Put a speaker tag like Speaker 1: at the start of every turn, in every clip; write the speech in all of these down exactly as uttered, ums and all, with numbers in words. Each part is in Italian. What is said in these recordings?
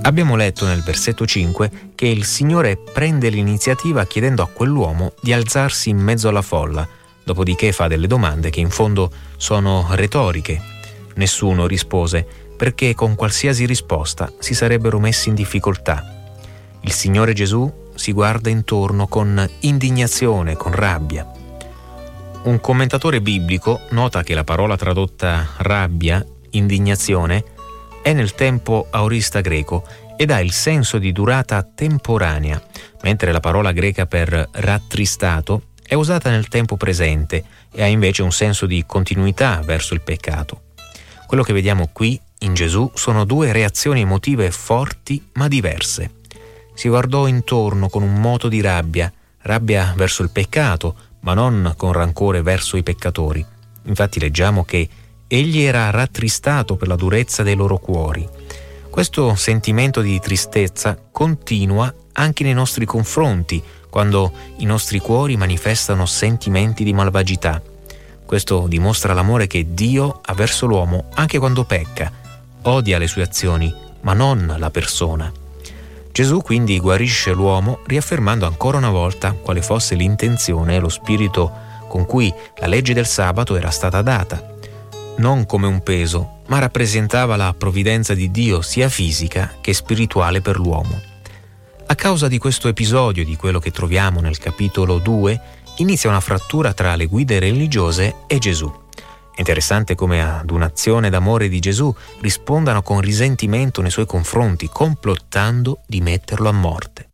Speaker 1: Abbiamo letto nel versetto cinque che il Signore prende l'iniziativa chiedendo a quell'uomo di alzarsi in mezzo alla folla, dopodiché fa delle domande che in fondo sono retoriche. Nessuno rispose, perché con qualsiasi risposta si sarebbero messi in difficoltà. Il Signore Gesù si guarda intorno con indignazione, con rabbia. Un commentatore biblico nota che la parola tradotta rabbia, indignazione, è nel tempo aorista greco ed ha il senso di durata temporanea, mentre la parola greca per rattristato è usata nel tempo presente e ha invece un senso di continuità verso il peccato. Quello che vediamo qui in Gesù sono due reazioni emotive forti ma diverse. Si guardò intorno con un moto di rabbia, rabbia verso il peccato, ma non con rancore verso i peccatori. Infatti leggiamo che egli era rattristato per la durezza dei loro cuori. Questo sentimento di tristezza continua anche nei nostri confronti, quando i nostri cuori manifestano sentimenti di malvagità. Questo dimostra l'amore che Dio ha verso l'uomo anche quando pecca. Odia le sue azioni, ma non la persona. Gesù quindi guarisce l'uomo riaffermando ancora una volta quale fosse l'intenzione e lo spirito con cui la legge del sabato era stata data. Non come un peso, ma rappresentava la provvidenza di Dio sia fisica che spirituale per l'uomo. A causa di questo episodio, di quello che troviamo nel capitolo due, inizia una frattura tra le guide religiose e Gesù. È interessante come ad un'azione d'amore di Gesù rispondano con risentimento nei suoi confronti, complottando di metterlo a morte.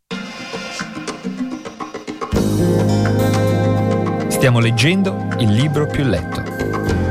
Speaker 2: Stiamo leggendo il libro più letto.